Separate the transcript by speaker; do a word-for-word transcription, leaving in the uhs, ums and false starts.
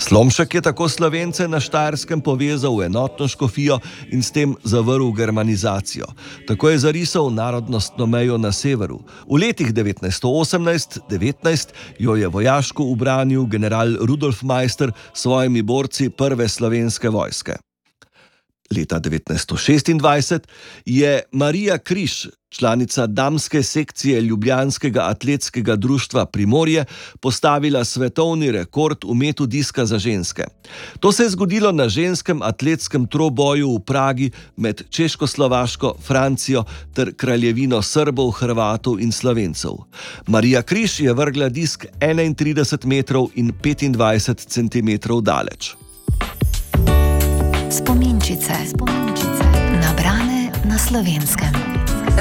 Speaker 1: Slomšek je tako Slovence na Štajerskem povezal v enotno škofijo in s tem zavrl germanizacijo. Tako je zarisal narodnostno mejo na severu. V letih devetnajststo osemnajst devetnajst jo je vojaško ubranil general Rudolf Maister s svojimi borci prve slovenske vojske. Leta devetnajststo šestindvajset je Marija Križ, članica damske sekcije Ljubljanskega atletskega društva Primorje, postavila svetovni rekord v metu diska za ženske. To se je zgodilo na ženskem atletskem troboju v Pragi med Češko-Slovaško, Francijo ter kraljevino Srbov, Hrvatov in Slovencev. Marija Križ je vrgla disk enaintrideset metrov in petindvajset centimetrov daleč.
Speaker 2: Spominčice, spominčice, nabrane na Slovenskem.